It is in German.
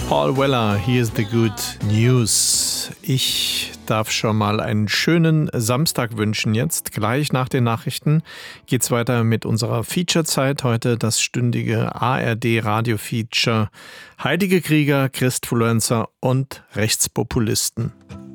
Paul Weller, here's the good news. Ich darf schon mal einen schönen Samstag wünschen jetzt. Gleich nach den Nachrichten geht's weiter mit unserer Feature-Zeit. Heute das stündige ARD-Radio-Feature Heilige Krieger, Christfluencer und Rechtspopulisten.